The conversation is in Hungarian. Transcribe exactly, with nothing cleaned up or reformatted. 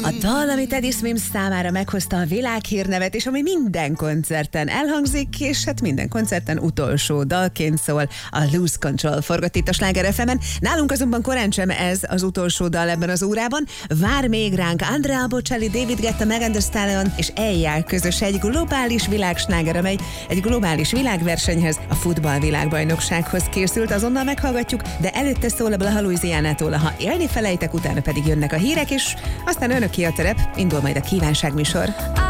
A dal, amit Eddie Smith számára meghozta a világhírnevet, és ami minden koncerten elhangzik, és hát minden koncerten utolsó dalként szól, a Lose Control forgott itt a Sláger ef emen. Nálunk azonban korán sem ez az utolsó dal ebben az órában. Vár még ránk Andrea Bocelli, David Guetta, Megan Thee Stallion és Eljá közös egy globális világsláger, amely egy globális világversenyhez, a futballvilágbajnoksághoz készült. Azonnal meghallgatjuk, de előtte szól a Blaha Louisianától, ha élni felejtek, utána pedig jönnek a hírek, és aztán önöké a terep, indul majd a kívánságműsor.